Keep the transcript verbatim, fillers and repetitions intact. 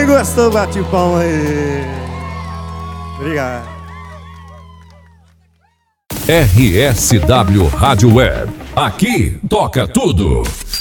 gostou, bate palma aí. Obrigado. R S W Rádio Web. Aqui toca tudo.